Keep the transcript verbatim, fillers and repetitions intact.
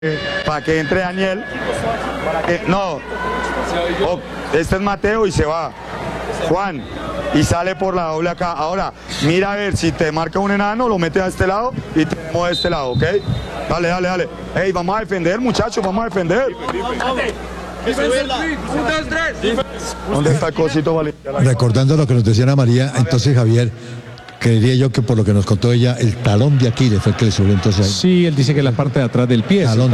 Para que entre Daniel, para que, no, oh, este es Mateo y se va, Juan, y sale por la doble acá. Ahora, mira a ver, si te marca un enano, lo metes a este lado y te mueve a este lado, ¿ok? Dale, dale, dale. Hey, vamos a defender, muchachos, vamos a defender. ¿Dónde está el cosito, Valencia? Recordando lo que nos decía Ana María, entonces Javier, creería yo que por lo que nos contó ella, el talón de Aquiles fue el que le subió entonces ahí. Sí, él dice que la parte de atrás del pie. Talón.